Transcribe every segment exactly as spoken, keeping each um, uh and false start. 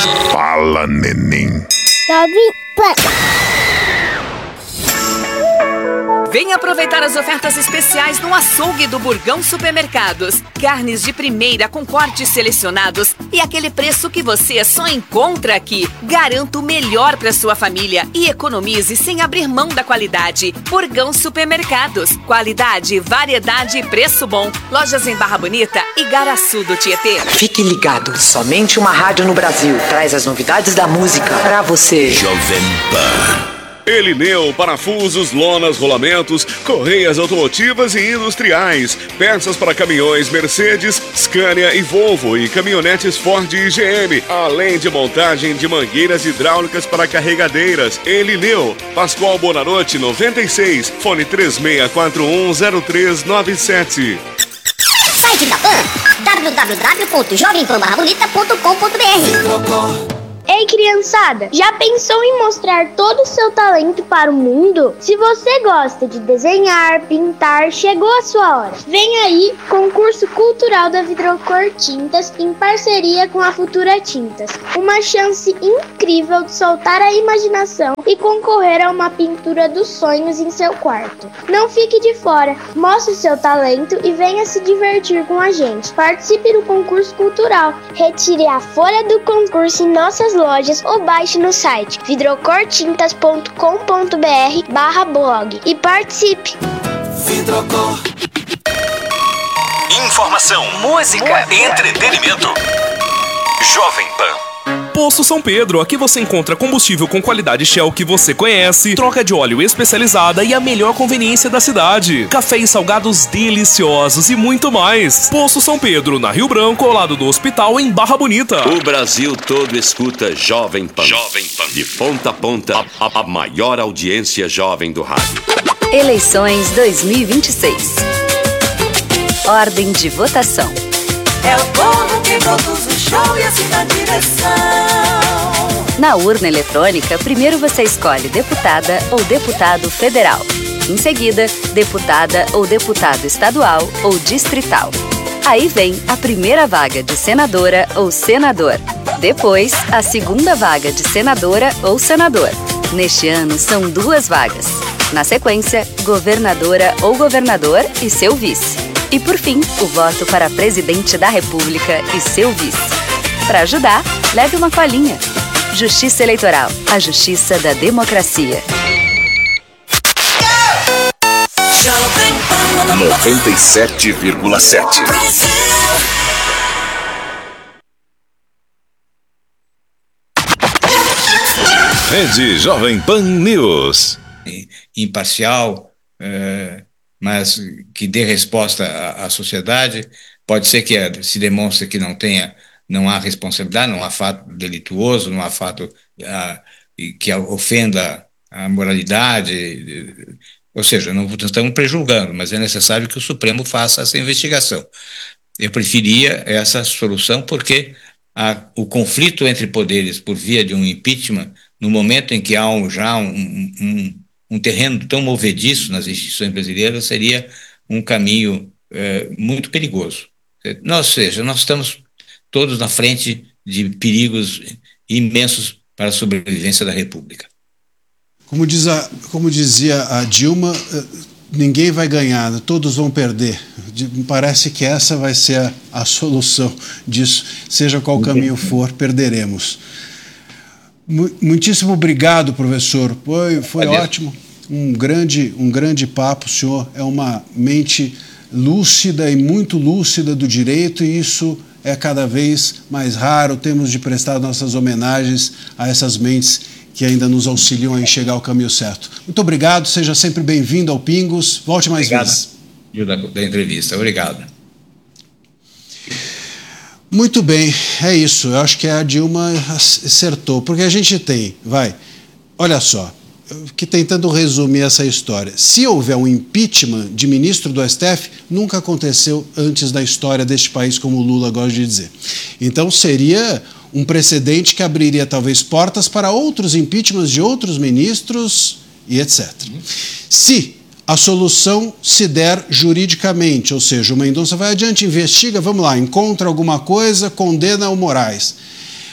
Fala, neném. Jovem Pan. Venha aproveitar as ofertas especiais no açougue do Burgão Supermercados. Carnes de primeira com cortes selecionados e aquele preço que você só encontra aqui. Garanta o melhor para sua família e economize sem abrir mão da qualidade. Burgão Supermercados. Qualidade, variedade e preço bom. Lojas em Barra Bonita e Garaçu do Tietê. Fique ligado, somente uma rádio no Brasil traz as novidades da música para você. Jovem Pan. Elineu, parafusos, lonas, rolamentos, correias automotivas e industriais, peças para caminhões Mercedes, Scania e Volvo e caminhonetes Ford e G M, além de montagem de mangueiras hidráulicas para carregadeiras. Elineu, Pascoal Bonarotti noventa e seis, fone três seis quatro um zero três nove sete. Site da Pan, w w w ponto jovem pan barra bonita ponto com ponto b r. Ei, criançada, já pensou em mostrar todo o seu talento para o mundo? Se você gosta de desenhar, pintar, chegou a sua hora. Vem aí, concurso cultural da Vidrocor Tintas em parceria com a Futura Tintas. Uma chance incrível de soltar a imaginação e concorrer a uma pintura dos sonhos em seu quarto. Não fique de fora, mostre seu talento e venha se divertir com a gente. Participe do concurso cultural, retire a folha do concurso em nossas lojas ou baixe no site vidrocortintas ponto com ponto b r barra blog e participe. Vidrocor. Informação, música, música, entretenimento. Jovem Pan. Poço São Pedro, aqui você encontra combustível com qualidade Shell que você conhece, troca de óleo especializada e a melhor conveniência da cidade. Café e salgados deliciosos e muito mais. Poço São Pedro, na Rio Branco, ao lado do hospital, em Barra Bonita. O Brasil todo escuta Jovem Pan. Jovem Pan. De ponta a ponta, a, a, a maior audiência jovem do rádio. Eleições dois mil e vinte e seis. Ordem de votação. É o povo que produz o show e assim na direção. Na urna eletrônica, primeiro você escolhe deputada ou deputado federal. Em seguida, deputada ou deputado estadual ou distrital. Aí vem a primeira vaga de senadora ou senador. Depois, a segunda vaga de senadora ou senador. Neste ano, são duas vagas. Na sequência, governadora ou governador e seu vice. E por fim, o voto para presidente da República e seu vice. Para ajudar, leve uma colinha. Justiça Eleitoral, a justiça da democracia. noventa e sete vírgula sete. Rede Jovem Pan News. Imparcial, é, mas que dê resposta à, à sociedade. Pode ser que se demonstre que não tenha, não há responsabilidade, não há fato delituoso, não há fato a, que ofenda a moralidade, ou seja, não estamos prejulgando, mas é necessário que o Supremo faça essa investigação. Eu preferia essa solução porque a, o conflito entre poderes por via de um impeachment, no momento em que há um, já um, um, um terreno tão movediço nas instituições brasileiras, seria um caminho é, muito perigoso. Ou seja, nós estamos todos na frente de perigos imensos para a sobrevivência da República. Como, diz a, como dizia a Dilma, ninguém vai ganhar, todos vão perder. Me parece que essa vai ser a, a solução disso. Seja qual caminho for, perderemos. Muitíssimo obrigado, professor. Foi, foi ótimo. Um grande, um grande papo. O senhor é uma mente lúcida e muito lúcida do direito, e isso é cada vez mais raro. Temos de prestar nossas homenagens a essas mentes que ainda nos auxiliam a enxergar o caminho certo. Muito obrigado, seja sempre bem-vindo ao Pingos. Volte mais obrigado. vezes. Da, da entrevista, obrigado. Muito bem, é isso. Eu acho que a Dilma acertou, porque a gente tem, vai, olha só, que tentando resumir essa história, se houver um impeachment de ministro do S T F, nunca aconteceu antes da história deste país, como o Lula gosta de dizer. Então seria um precedente que abriria talvez portas para outros impeachments de outros ministros e etcétera. Se a solução se der juridicamente, ou seja, o Mendonça vai adiante, investiga, vamos lá, encontra alguma coisa, condena o Moraes.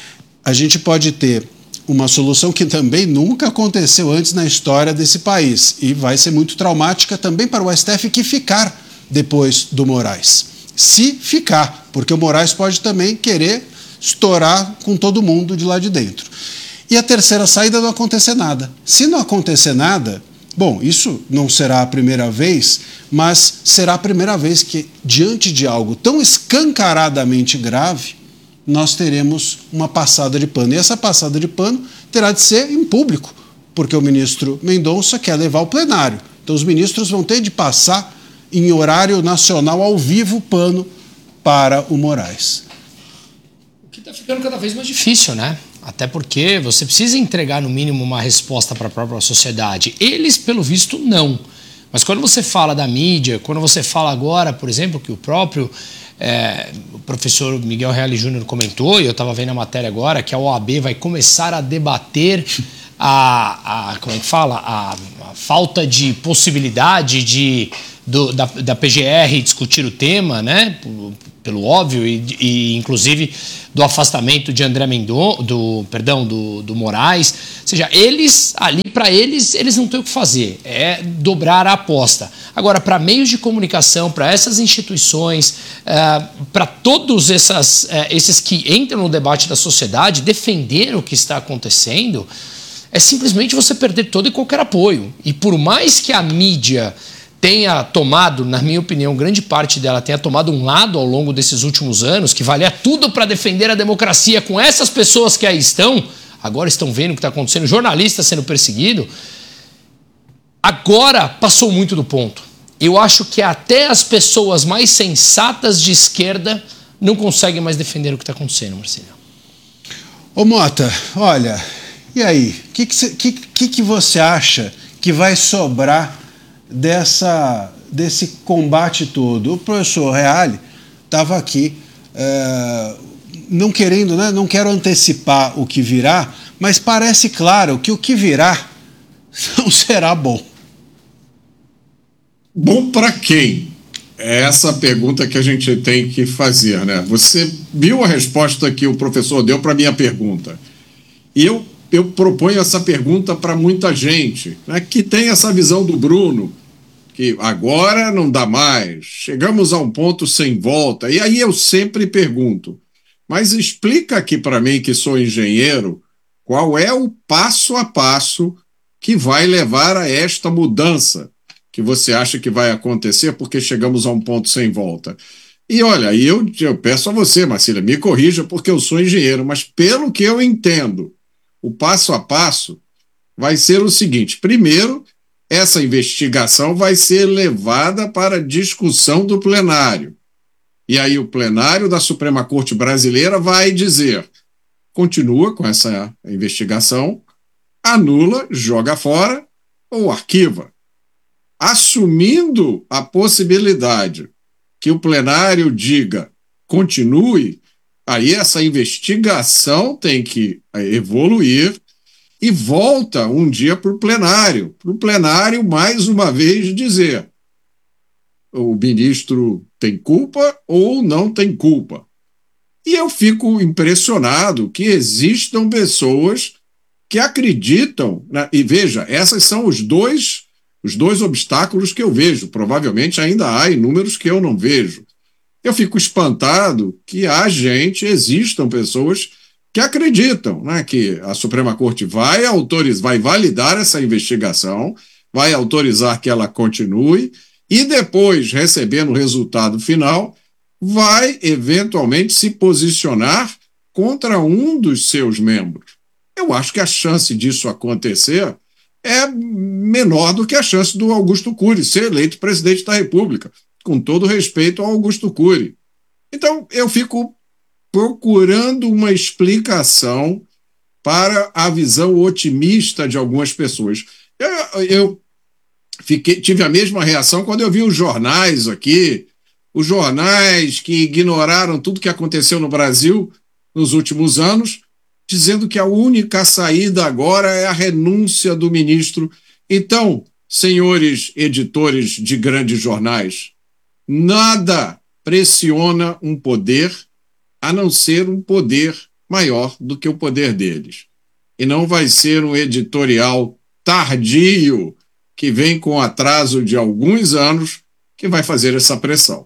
a gente pode ter uma solução que também nunca aconteceu antes na história desse país e vai ser muito traumática também para o S T F que ficar depois do Moraes. Se ficar, porque o Moraes pode também querer estourar com todo mundo de lá de dentro. E a terceira saída, não acontecer nada. Se não acontecer nada, bom, isso não será a primeira vez, mas será a primeira vez que, diante de algo tão escancaradamente grave, nós teremos uma passada de pano. E essa passada de pano terá de ser em público, porque o ministro Mendonça quer levar o plenário. Então os ministros vão ter de passar em horário nacional ao vivo o pano para o Moraes. O que está ficando cada vez mais difícil, né? Até porque você precisa entregar, no mínimo, uma resposta para a própria sociedade. Eles, pelo visto, não. Mas quando você fala da mídia, quando você fala agora, por exemplo, que o próprio é, o professor Miguel Reale Júnior comentou, e eu estava vendo a matéria agora, que a O A B vai começar a debater a, a como é que fala? A, a falta de possibilidade de, do, da, da P G R discutir o tema, né? Pelo óbvio, e, e inclusive do afastamento de André Mendonça, do, perdão, do, do Moraes. Ou seja, eles, ali para eles, eles não têm o que fazer, é dobrar a aposta. Agora, para meios de comunicação, para essas instituições, uh, para todos essas, uh, esses que entram no debate da sociedade, defender o que está acontecendo, é simplesmente você perder todo e qualquer apoio. E por mais que a mídia tenha tomado, na minha opinião, grande parte dela tenha tomado um lado ao longo desses últimos anos, que valia tudo para defender a democracia com essas pessoas que aí estão, agora estão vendo o que está acontecendo, jornalista sendo perseguido, agora passou muito do ponto. Eu acho que até as pessoas mais sensatas de esquerda não conseguem mais defender o que está acontecendo, Marcelo. Ô Mota, olha, e aí, o que, que, que, que você acha que vai sobrar dessa, desse combate todo? O professor Reale estava aqui, é, não querendo, né, não quero antecipar o que virá, mas parece claro que o que virá não será bom. Bom para quem? É essa pergunta que a gente tem que fazer, né? Você viu a resposta que o professor deu para a minha pergunta. E eu, eu proponho essa pergunta para muita gente, né, que tem essa visão do Bruno, que agora não dá mais, chegamos a um ponto sem volta. E aí eu sempre pergunto, mas explica aqui para mim, que sou engenheiro, qual é o passo a passo que vai levar a esta mudança que você acha que vai acontecer, porque chegamos a um ponto sem volta. E olha, eu, eu peço a você, Marcília, me corrija, porque eu sou engenheiro, mas pelo que eu entendo, o passo a passo vai ser o seguinte: primeiro, essa investigação vai ser levada para discussão do plenário. E aí o plenário da Suprema Corte Brasileira vai dizer: continua com essa investigação, anula, joga fora ou arquiva. Assumindo a possibilidade que o plenário diga continue, aí essa investigação tem que evoluir e volta um dia para o plenário, para o plenário mais uma vez dizer: o ministro tem culpa ou não tem culpa. E eu fico impressionado que existam pessoas que acreditam, né? E veja, esses são os dois, os dois obstáculos que eu vejo, provavelmente ainda há inúmeros que eu não vejo. Eu fico espantado que há gente, existam pessoas que acreditam, né, que a Suprema Corte vai autorizar, vai validar essa investigação, vai autorizar que ela continue e depois, recebendo o resultado final, vai eventualmente se posicionar contra um dos seus membros. Eu acho que a chance disso acontecer é menor do que a chance do Augusto Cury ser eleito presidente da República, com todo respeito ao Augusto Cury. Então, eu fico procurando uma explicação para a visão otimista de algumas pessoas. Eu, eu fiquei, tive a mesma reação quando eu vi os jornais aqui, os jornais que ignoraram tudo que aconteceu no Brasil nos últimos anos, dizendo que a única saída agora é a renúncia do ministro. Então, senhores editores de grandes jornais, nada pressiona um poder a não ser um poder maior do que o poder deles. E não vai ser um editorial tardio, que vem com atraso de alguns anos, que vai fazer essa pressão.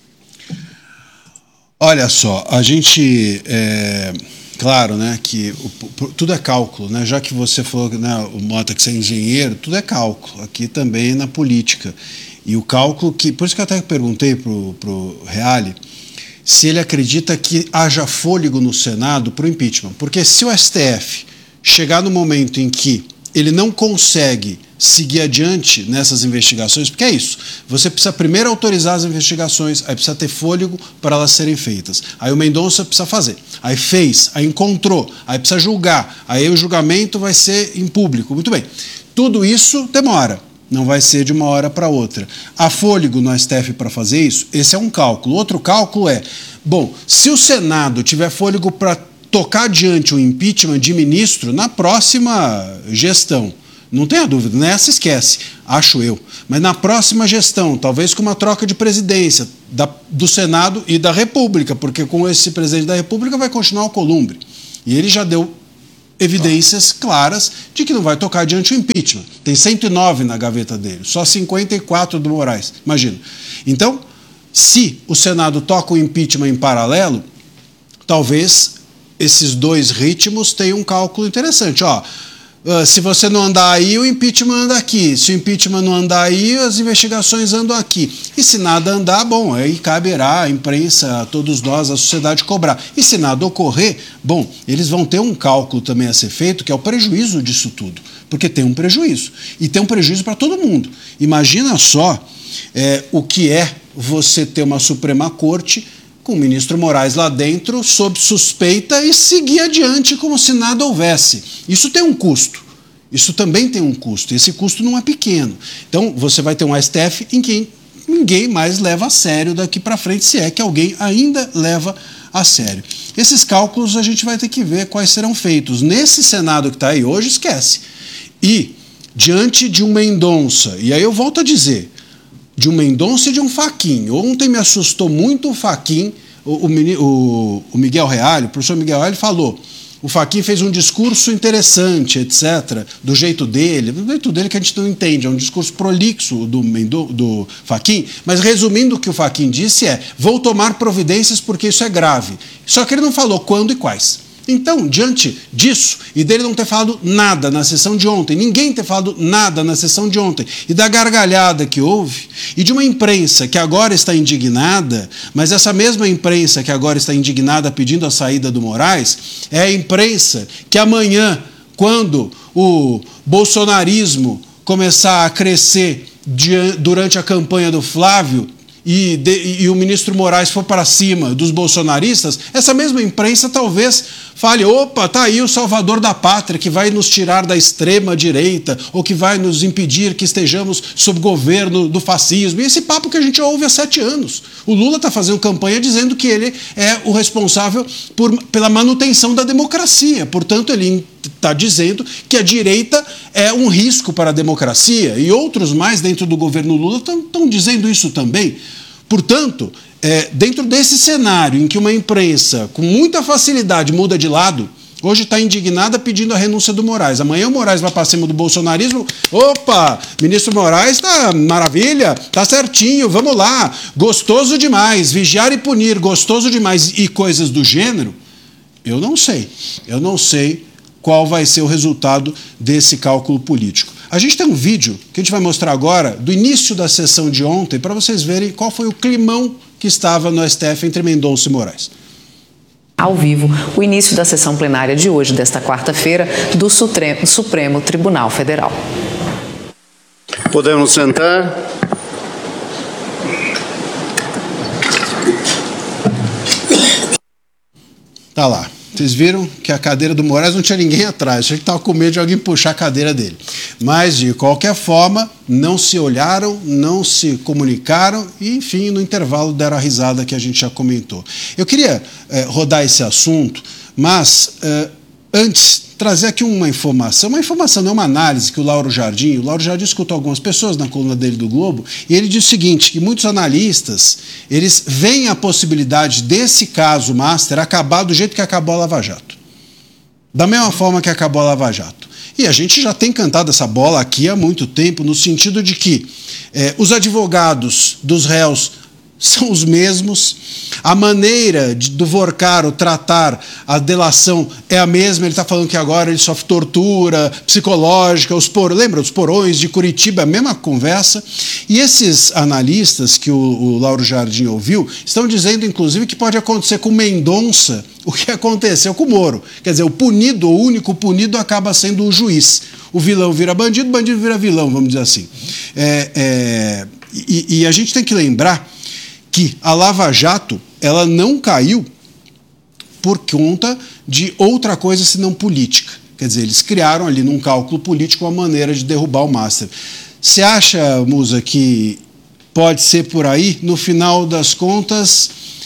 Olha só, a gente, é, claro, né, que o, tudo é cálculo, né, já que você falou, né, o Mota, que você é engenheiro, tudo é cálculo, aqui também na política. E o cálculo que, por isso que eu até perguntei para o Reale, se ele acredita que haja fôlego no Senado para o impeachment, porque se o S T F chegar no momento em que ele não consegue seguir adiante nessas investigações, porque é isso, você precisa primeiro autorizar as investigações, aí precisa ter fôlego para elas serem feitas, aí o Mendonça precisa fazer, aí fez, aí encontrou, aí precisa julgar, aí o julgamento vai ser em público, muito bem, tudo isso demora, não vai ser de uma hora para outra. Há fôlego no S T F para fazer isso? Esse é um cálculo. Outro cálculo é, bom, se o Senado tiver fôlego para tocar adiante o impeachment de ministro na próxima gestão, não tenha dúvida, nessa esquece, acho eu. Mas na próxima gestão, talvez com uma troca de presidência da, do Senado e da República, porque com esse presidente da República vai continuar o Columbre. E ele já deu evidências claras de que não vai tocar adiante o impeachment. Tem cento e nove na gaveta dele, só cinquenta e quatro do Moraes, imagina. Então, se o Senado toca o impeachment em paralelo, talvez esses dois ritmos tenham um cálculo interessante. Ó, Uh, se você não andar aí, o impeachment anda aqui. Se o impeachment não andar aí, as investigações andam aqui. E se nada andar, bom, aí caberá à imprensa, a todos nós, a sociedade cobrar. E se nada ocorrer, bom, eles vão ter um cálculo também a ser feito, que é o prejuízo disso tudo. Porque tem um prejuízo. E tem um prejuízo para todo mundo. Imagina só é, o que é você ter uma Suprema Corte com o ministro Moraes lá dentro, sob suspeita, e seguir adiante como se nada houvesse. Isso tem um custo. Isso também tem um custo. E esse custo não é pequeno. Então, você vai ter um S T F em que ninguém mais leva a sério daqui para frente, se é que alguém ainda leva a sério. Esses cálculos a gente vai ter que ver quais serão feitos. Nesse Senado que está aí hoje, esquece. E, diante de um Mendonça, e aí eu volto a dizer, de um Mendonça e de um Fachin. Ontem me assustou muito o Fachin, o, o, o Miguel Reale, o professor Miguel Reale falou, o Fachin fez um discurso interessante, etcétera, do jeito dele, do jeito dele que a gente não entende, é um discurso prolixo do, Mendo, do Fachin, mas resumindo o que o Fachin disse é, vou tomar providências porque isso é grave. Só que ele não falou quando e quais. Então, diante disso, e dele não ter falado nada na sessão de ontem, ninguém ter falado nada na sessão de ontem, e da gargalhada que houve, e de uma imprensa que agora está indignada, mas essa mesma imprensa que agora está indignada pedindo a saída do Moraes, é a imprensa que amanhã, quando o bolsonarismo começar a crescer durante a campanha do Flávio, E, de, e o ministro Moraes for para cima dos bolsonaristas, essa mesma imprensa talvez fale, opa, tá aí o salvador da pátria que vai nos tirar da extrema direita ou que vai nos impedir que estejamos sob governo do fascismo. E esse papo que a gente ouve há sete anos. O Lula está fazendo campanha dizendo que ele é o responsável por, pela manutenção da democracia. Portanto, ele está dizendo que a direita é um risco para a democracia. E outros mais dentro do governo Lula estão dizendo isso também. Portanto, é, dentro desse cenário em que uma imprensa com muita facilidade muda de lado, hoje está indignada pedindo a renúncia do Moraes. Amanhã o Moraes vai para cima do bolsonarismo. Opa, ministro Moraes está maravilha, está certinho, vamos lá. Gostoso demais, vigiar e punir, gostoso demais e coisas do gênero. Eu não sei, eu não sei qual vai ser o resultado desse cálculo político. A gente tem um vídeo que a gente vai mostrar agora do início da sessão de ontem para vocês verem qual foi o climão que estava no S T F entre Mendonça e Moraes. Ao vivo, o início da sessão plenária de hoje, desta quarta-feira, do Supremo, Supremo Tribunal Federal. Podemos sentar. Tá lá. Vocês viram que a cadeira do Moraes não tinha ninguém atrás. Achei que estava com medo de alguém puxar a cadeira dele. Mas, de qualquer forma, não se olharam, não se comunicaram e, enfim, no intervalo deram a risada que a gente já comentou. Eu queria eh, rodar esse assunto, mas eh, antes, trazer aqui uma informação, uma informação, não uma análise que o Lauro Jardim, o Lauro Jardim escutou algumas pessoas na coluna dele do Globo, e ele diz o seguinte, que muitos analistas, eles veem a possibilidade desse caso Master acabar do jeito que acabou a Lava Jato. Da mesma forma que acabou a Lava Jato. E a gente já tem cantado essa bola aqui há muito tempo, no sentido de que eh, os advogados dos réus são os mesmos, a maneira de, do Vorcaro tratar a delação é a mesma, ele está falando que agora ele sofre tortura psicológica, os por, lembra os porões de Curitiba, a mesma conversa, e esses analistas que o, o Lauro Jardim ouviu, estão dizendo inclusive que pode acontecer com Mendonça o que aconteceu com o Moro, quer dizer, o punido, o único punido acaba sendo o juiz, o vilão vira bandido, o bandido vira vilão, vamos dizer assim. É, é, e, e a gente tem que lembrar que a Lava Jato, ela não caiu por conta de outra coisa senão política. Quer dizer, eles criaram ali num cálculo político uma maneira de derrubar o Master. Você acha, Musa, que pode ser por aí? No final das contas,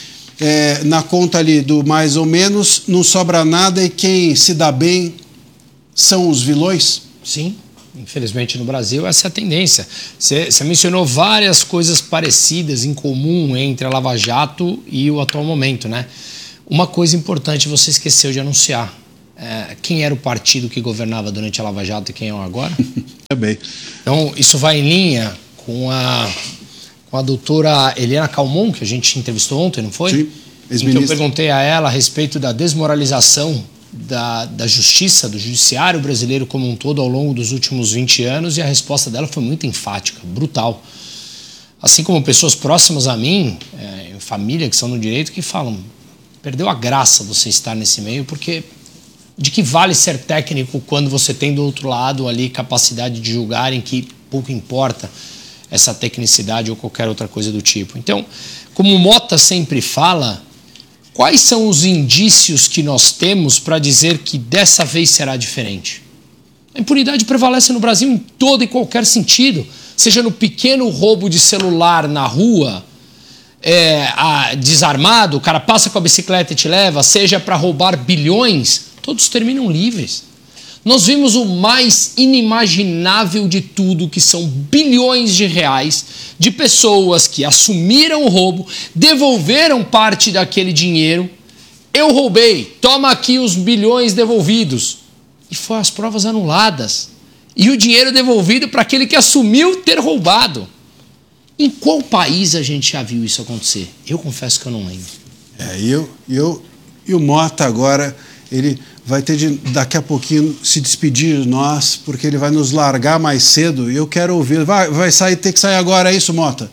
é, na conta ali do mais ou menos, não sobra nada e quem se dá bem são os vilões? Sim. Infelizmente no Brasil essa é a tendência. Você mencionou várias coisas parecidas, em comum entre a Lava Jato e o atual momento, né? Uma coisa importante você esqueceu de anunciar. É, quem era o partido que governava durante a Lava Jato e quem é agora? É bem. Então isso vai em linha com a, com a doutora Helena Calmon, que a gente entrevistou ontem, não foi? Sim, ex-ministra. Em que eu perguntei a ela a respeito da desmoralização Da, da justiça, do judiciário brasileiro como um todo ao longo dos últimos vinte anos, e a resposta dela foi muito enfática, brutal. Assim como pessoas próximas a mim, é, família que são no direito, que falam, perdeu a graça você estar nesse meio, porque de que vale ser técnico quando você tem do outro lado ali capacidade de julgar em que pouco importa essa tecnicidade ou qualquer outra coisa do tipo. Então, como o Mota sempre fala, quais são os indícios que nós temos para dizer que dessa vez será diferente? A impunidade prevalece no Brasil em todo e qualquer sentido, seja no pequeno roubo de celular na rua, é, a, desarmado, o cara passa com a bicicleta e te leva, seja para roubar bilhões, todos terminam livres. Nós vimos o mais inimaginável de tudo, que são bilhões de reais de pessoas que assumiram o roubo, devolveram parte daquele dinheiro. Eu roubei, toma aqui os bilhões devolvidos. E foram as provas anuladas. E o dinheiro devolvido para aquele que assumiu ter roubado. Em qual país a gente já viu isso acontecer? Eu confesso que eu não lembro. É, eu, eu, e o Mota agora, ele vai ter de, daqui a pouquinho, se despedir de nós, porque ele vai nos largar mais cedo, e eu quero ouvir. Vai, vai sair, ter que sair agora, é isso, Mota?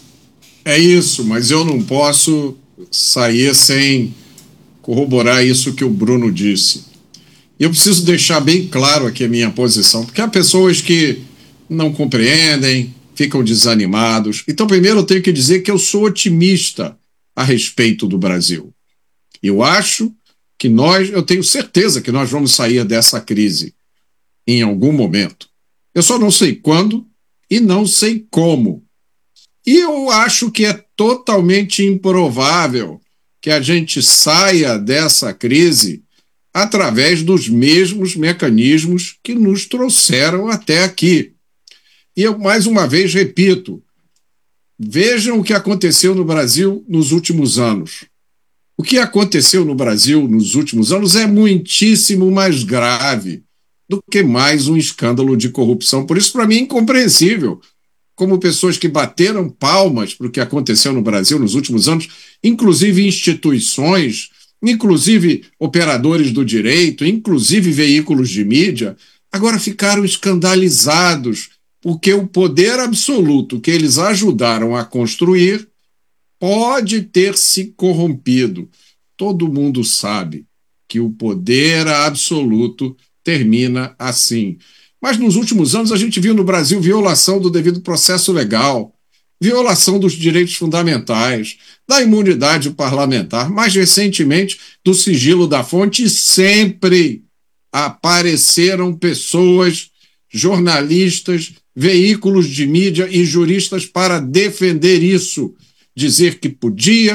É isso, mas eu não posso sair sem corroborar isso que o Bruno disse. Eu preciso deixar bem claro aqui a minha posição, porque há pessoas que não compreendem, ficam desanimados. Então, primeiro eu tenho que dizer que eu sou otimista a respeito do Brasil. Eu acho que nós, eu tenho certeza que nós vamos sair dessa crise em algum momento. Eu só não sei quando e não sei como. E eu acho que é totalmente improvável que a gente saia dessa crise através dos mesmos mecanismos que nos trouxeram até aqui. E eu, mais uma vez, repito, vejam o que aconteceu no Brasil nos últimos anos. O que aconteceu no Brasil nos últimos anos é muitíssimo mais grave do que mais um escândalo de corrupção. Por isso, para mim, é incompreensível como pessoas que bateram palmas para o que aconteceu no Brasil nos últimos anos, inclusive instituições, inclusive operadores do direito, inclusive veículos de mídia, agora ficaram escandalizados porque o poder absoluto que eles ajudaram a construir pode ter se corrompido. Todo mundo sabe que o poder absoluto termina assim. Mas nos últimos anos a gente viu no Brasil violação do devido processo legal, violação dos direitos fundamentais, da imunidade parlamentar, mais recentemente do sigilo da fonte, e sempre apareceram pessoas, jornalistas, veículos de mídia e juristas para defender isso, dizer que podia,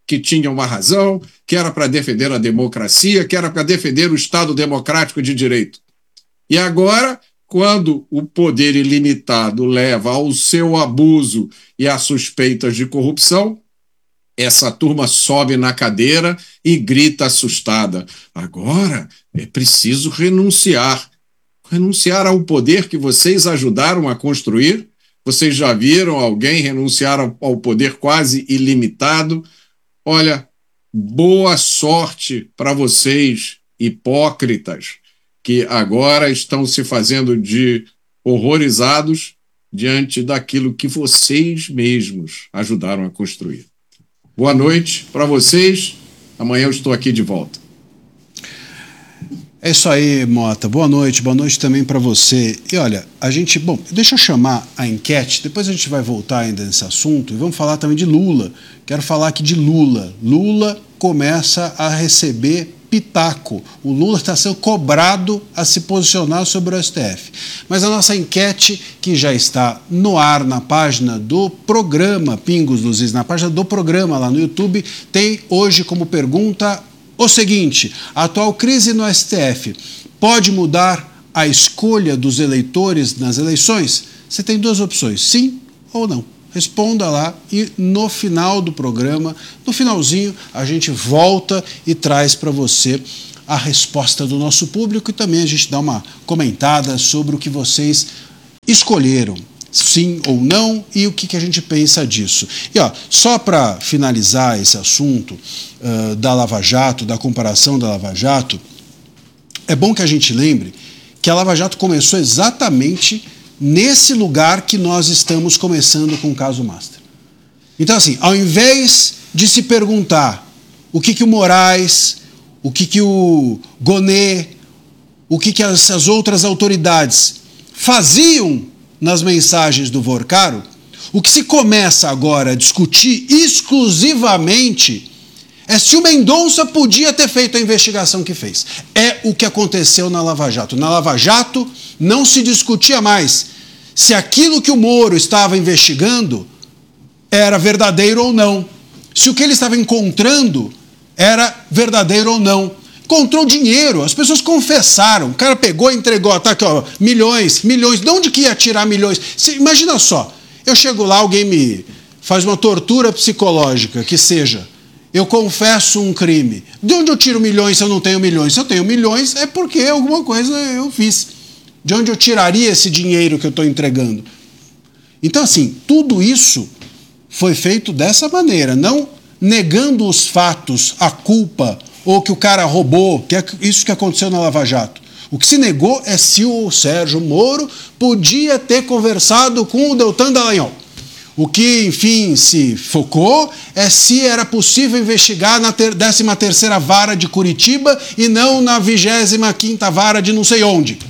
que tinha uma razão, que era para defender a democracia, que era para defender o Estado democrático de direito. E agora, quando o poder ilimitado leva ao seu abuso e a suspeitas de corrupção, essa turma sobe na cadeira e grita assustada. Agora é preciso renunciar. Renunciar ao poder que vocês ajudaram a construir. Vocês já viram alguém renunciar ao poder quase ilimitado? Olha, boa sorte para vocês, hipócritas, que agora estão se fazendo de horrorizados diante daquilo que vocês mesmos ajudaram a construir. Boa noite para vocês. Amanhã eu estou aqui de volta. É isso aí, Mota. Boa noite. Boa noite também para você. E olha, a gente... Bom, deixa eu chamar a enquete. Depois a gente vai voltar ainda nesse assunto. E vamos falar também de Lula. Quero falar aqui de Lula. Lula começa a receber pitaco. O Lula está sendo cobrado a se posicionar sobre o S T F. Mas a nossa enquete, que já está no ar na página do programa Pingos dos Is, na página do programa lá no YouTube, tem hoje como pergunta o seguinte: a atual crise no S T F pode mudar a escolha dos eleitores nas eleições? Você tem duas opções, sim ou não. Responda lá e no final do programa, no finalzinho, a gente volta e traz para você a resposta do nosso público e também a gente dá uma comentada sobre o que vocês escolheram, sim ou não, e o que, que a gente pensa disso. E ó, só para finalizar esse assunto uh, da Lava Jato, da comparação da Lava Jato, é bom que a gente lembre que a Lava Jato começou exatamente nesse lugar que nós estamos começando com o caso Master. Então, assim, ao invés de se perguntar o que, que o Moraes, o que, que o Gonê, o que, que as, as outras autoridades faziam nas mensagens do Vorcaro, o que se começa agora a discutir exclusivamente é se o Mendonça podia ter feito a investigação que fez. É o que aconteceu na Lava Jato. Na Lava Jato não se discutia mais se aquilo que o Moro estava investigando era verdadeiro ou não. Se o que ele estava encontrando era verdadeiro ou não. Encontrou dinheiro, as pessoas confessaram. O cara pegou e entregou, tá aqui, ó, milhões, milhões. De onde que ia tirar milhões? Se, imagina só, eu chego lá, alguém me faz uma tortura psicológica, que seja... Eu confesso um crime. De onde eu tiro milhões se eu não tenho milhões? Se eu tenho milhões, é porque alguma coisa eu fiz. De onde eu tiraria esse dinheiro que eu estou entregando? Então, assim, tudo isso foi feito dessa maneira, não negando os fatos, a culpa, ou que o cara roubou, que é isso que aconteceu na Lava Jato. O que se negou é se o Sérgio Moro podia ter conversado com o Deltan Dallagnol. O que, enfim, se focou é se era possível investigar na décima terceira vara de Curitiba e não na vigésima quinta vara de não sei onde.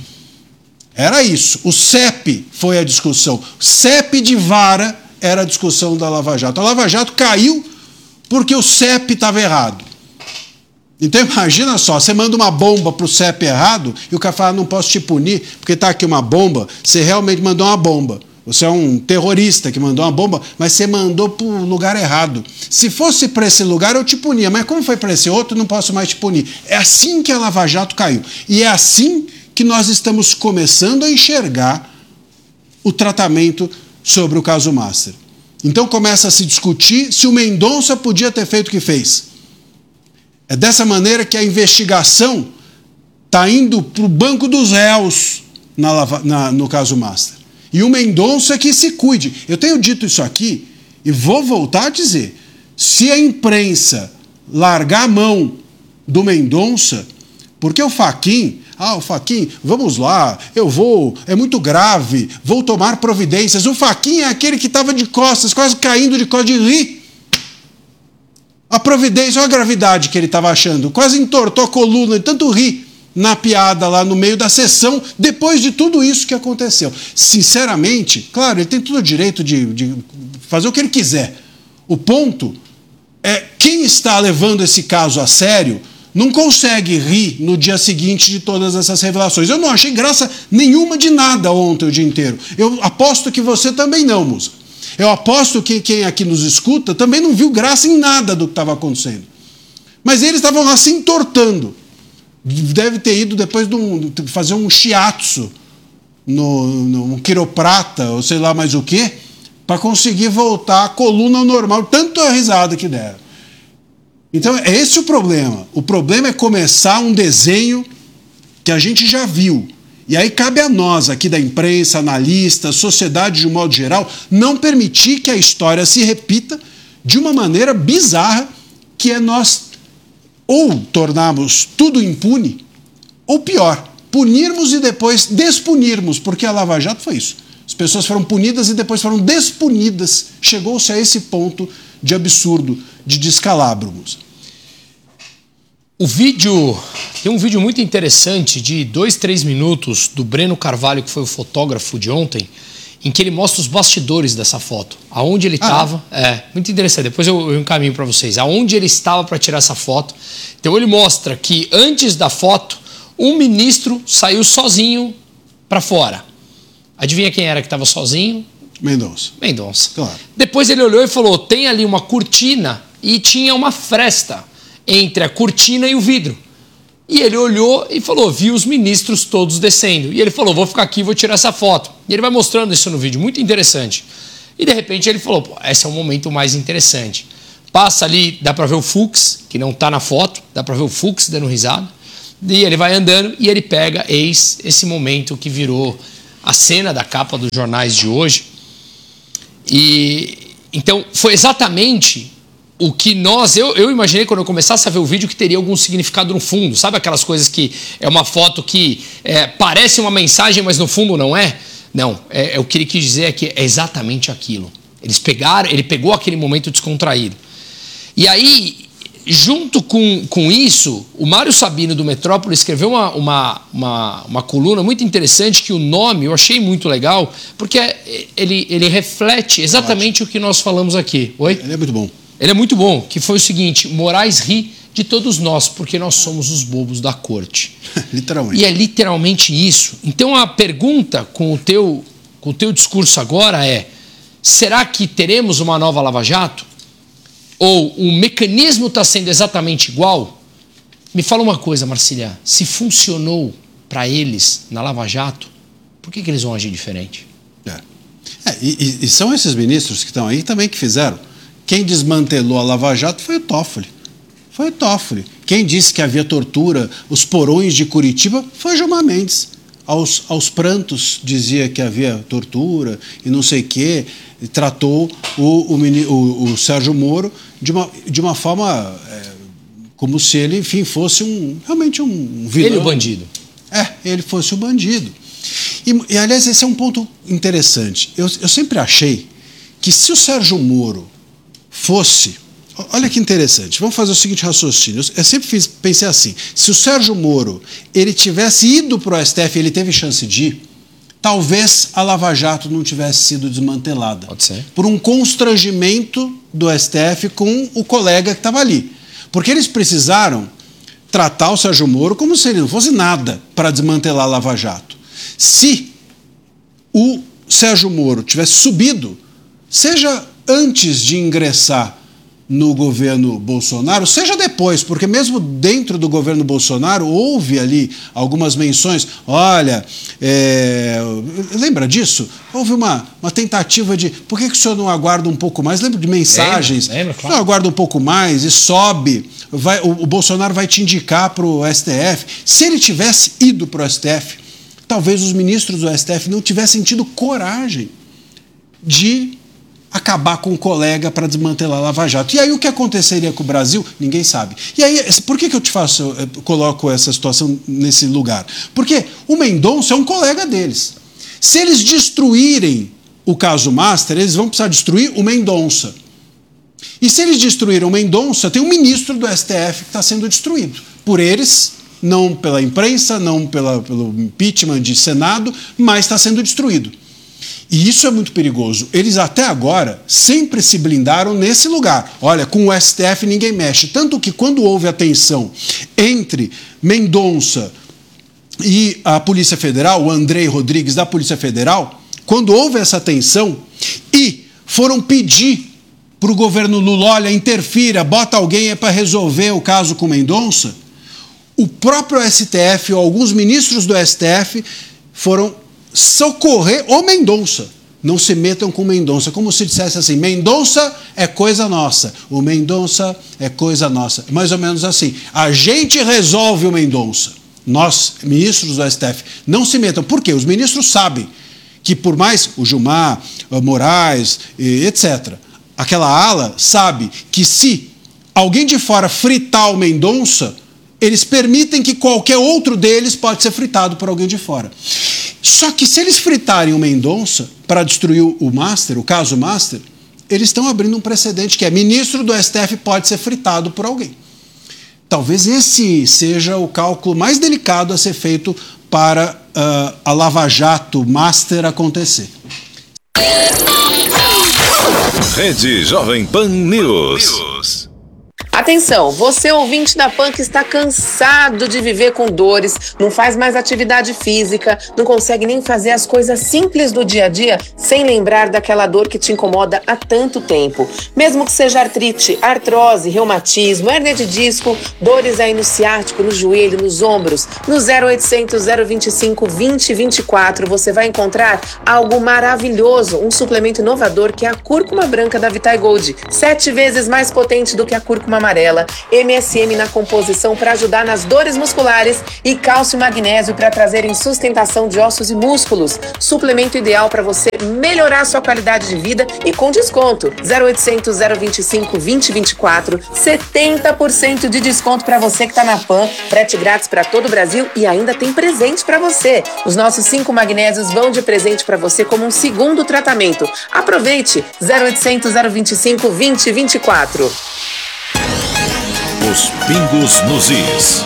Era isso. O C E P foi a discussão. C E P de vara era a discussão da Lava Jato. A Lava Jato caiu porque o C E P estava errado. Então imagina só, você manda uma bomba para o C E P errado e o cara fala, não posso te punir porque está aqui uma bomba, você realmente mandou uma bomba. Você é um terrorista que mandou uma bomba, mas você mandou para o lugar errado. Se fosse para esse lugar, eu te punia. Mas como foi para esse outro, não posso mais te punir. É assim que a Lava Jato caiu. E é assim que nós estamos começando a enxergar o tratamento sobre o caso Master. Então começa a se discutir se o Mendonça podia ter feito o que fez. É dessa maneira que a investigação está indo para o banco dos réus na, na, no caso Master. E o Mendonça que se cuide. Eu tenho dito isso aqui e vou voltar a dizer. Se a imprensa largar a mão do Mendonça, porque o Fachin, ah, o Fachin, vamos lá, eu vou, é muito grave, vou tomar providências. O Fachin é aquele que estava de costas, quase caindo de costas de rir. A providência, olha a gravidade que ele estava achando, quase entortou a coluna de tanto rir na piada lá no meio da sessão, depois de tudo isso que aconteceu. Sinceramente, claro, ele tem todo o direito de, de fazer o que ele quiser. O ponto é quem está levando esse caso a sério não consegue rir no dia seguinte de todas essas revelações. Eu não achei graça nenhuma de nada ontem o dia inteiro. Eu aposto que você também não, Musa. Eu aposto que quem aqui nos escuta também não viu graça em nada do que estava acontecendo. Mas eles estavam lá se entortando. Deve ter ido depois de um, fazer um shiatsu no, no um quiroprata, ou sei lá mais o quê, para conseguir voltar à coluna normal, tanto a risada que deram. Então, é esse o problema. O problema é começar um desenho que a gente já viu. E aí cabe a nós, aqui da imprensa, analistas, sociedade de um modo geral, não permitir que a história se repita de uma maneira bizarra, que é nós ou tornarmos tudo impune, ou pior, punirmos e depois despunirmos, porque a Lava Jato foi isso. As pessoas foram punidas e depois foram despunidas. Chegou-se a esse ponto de absurdo, de descalabro. O vídeo, tem um vídeo muito interessante de dois, três minutos do Breno Carvalho, que foi o fotógrafo de ontem, em que ele mostra os bastidores dessa foto, aonde ele estava. Ah. É, muito interessante, depois eu, eu encaminho para vocês, aonde ele estava para tirar essa foto. Então ele mostra que antes da foto, um ministro saiu sozinho para fora. Adivinha quem era que estava sozinho? Mendonça. Mendonça. Claro. Depois ele olhou e falou, tem ali uma cortina e tinha uma fresta entre a cortina e o vidro. E ele olhou e falou, vi os ministros todos descendo. E ele falou, vou ficar aqui, vou tirar essa foto. E ele vai mostrando isso no vídeo, muito interessante. E de repente ele falou, pô, esse é o momento mais interessante. Passa ali, dá pra ver o Fux, que não tá na foto, dá pra ver o Fux dando risada. E ele vai andando e ele pega, eis, esse momento que virou a cena da capa dos jornais de hoje. E então foi exatamente o que nós, eu, eu imaginei quando eu começasse a ver o vídeo que teria algum significado no fundo. Sabe aquelas coisas que é uma foto que é, parece uma mensagem, mas no fundo não é? Não, é, é, o que ele quis dizer é que é exatamente aquilo. Eles pegaram, ele pegou aquele momento descontraído. E aí, junto com, com isso, o Mário Sabino do Metrópole escreveu uma, uma, uma, uma coluna muito interessante que o nome eu achei muito legal, porque ele, ele reflete exatamente Ótimo. O que nós falamos aqui. Oi? Ele é muito bom. Ele é muito bom, que foi o seguinte, Moraes ri de todos nós, porque nós somos os bobos da corte. Literalmente. E é literalmente isso. Então a pergunta com o teu, com o teu discurso agora é, será que teremos uma nova Lava Jato? Ou o mecanismo está sendo exatamente igual? Me fala uma coisa, Marcília, se funcionou para eles na Lava Jato, por que, que eles vão agir diferente? É. É, e, e são esses ministros que estão aí também que fizeram. Quem desmantelou a Lava Jato foi o Toffoli. Foi o Toffoli. Quem disse que havia tortura, os porões de Curitiba, foi Gilmar Mendes. Aos, aos prantos dizia que havia tortura e não sei o quê. E tratou o, o, o, o Sérgio Moro de uma, de uma forma é, como se ele, enfim, fosse um, realmente um vilão. Ele o bandido. É, ele fosse o bandido. E, e aliás, esse é um ponto interessante. Eu, eu sempre achei que se o Sérgio Moro fosse... Olha que interessante, vamos fazer o seguinte raciocínio. Eu sempre fiz, pensei assim, se o Sérgio Moro ele tivesse ido para o S T F, ele teve chance de ir, talvez a Lava Jato não tivesse sido desmantelada. Pode ser. Por um constrangimento do S T F com o colega que estava ali. Porque eles precisaram tratar o Sérgio Moro como se ele não fosse nada para desmantelar a Lava Jato. Se o Sérgio Moro tivesse subido, seja antes de ingressar no governo Bolsonaro, seja depois, porque mesmo dentro do governo Bolsonaro houve ali algumas menções, olha, é, lembra disso? Houve uma, uma tentativa de, por que, que o senhor não aguarda um pouco mais? Lembra de mensagens? Lembra, lembra, claro. Não aguarda um pouco mais e sobe, vai, o, o Bolsonaro vai te indicar para o S T F. Se ele tivesse ido para o S T F, talvez os ministros do S T F não tivessem tido coragem de acabar com o colega para desmantelar a Lava Jato. E aí o que aconteceria com o Brasil? Ninguém sabe. E aí, por que, que eu te faço, eu coloco essa situação nesse lugar? Porque o Mendonça é um colega deles. Se eles destruírem o caso Master, eles vão precisar destruir o Mendonça. E se eles destruíram o Mendonça, tem um ministro do S T F que está sendo destruído. Por eles, não pela imprensa, não pela, pelo impeachment de Senado, mas está sendo destruído. E isso é muito perigoso. Eles até agora sempre se blindaram nesse lugar. Olha, com o S T F ninguém mexe. Tanto que quando houve a tensão entre Mendonça e a Polícia Federal, o Andrei Rodrigues da Polícia Federal, quando houve essa tensão e foram pedir para o governo Lula, olha, interfira, bota alguém para resolver o caso com Mendonça, o próprio S T F ou alguns ministros do S T F foram socorrer o Mendonça. Não se metam com Mendonça, como se dissesse assim, Mendonça é coisa nossa, o Mendonça é coisa nossa. Mais ou menos assim, a gente resolve o Mendonça. Nós, ministros do S T F, não se metam. Por quê? Os ministros sabem que por mais o Gilmar, o Moraes, etcétera, aquela ala sabe que se alguém de fora fritar o Mendonça, eles permitem que qualquer outro deles pode ser fritado por alguém de fora. Só que se eles fritarem o Mendonça para destruir o Master, o caso Master, eles estão abrindo um precedente que é ministro do S T F pode ser fritado por alguém. Talvez esse seja o cálculo mais delicado a ser feito para uh, a Lava Jato Master acontecer. Rede Jovem Pan News. Atenção, você ouvinte da Pan que está cansado de viver com dores, não faz mais atividade física, não consegue nem fazer as coisas simples do dia a dia sem lembrar daquela dor que te incomoda há tanto tempo. Mesmo que seja artrite, artrose, reumatismo, hérnia de disco, dores aí no ciático, no joelho, nos ombros, no zero oitocentos, zero vinte e cinco, vinte, vinte e quatro você vai encontrar algo maravilhoso, um suplemento inovador que é a cúrcuma branca da Vitae Gold, sete vezes mais potente do que a cúrcuma amarela, M S M na composição para ajudar nas dores musculares e cálcio e magnésio para trazerem sustentação de ossos e músculos. Suplemento ideal para você melhorar sua qualidade de vida e com desconto. zero oitocentos, zero vinte e cinco, vinte, vinte e quatro, setenta por cento de desconto para você que está na Pan, frete grátis para todo o Brasil e ainda tem presente para você. Os nossos cinco magnésios vão de presente para você como um segundo tratamento. Aproveite! zero oitocentos, zero vinte e cinco, vinte, vinte e quatro. Os pingos nos is.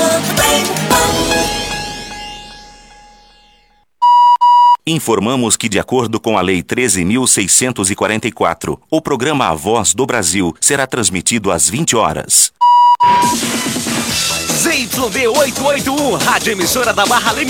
Informamos que, de acordo com a Lei treze mil seiscentos e quarenta e quatro, o programa A Voz do Brasil será transmitido às vinte horas. Z Y B oitocentos e oitenta e um, rádio emissora da Barra Leme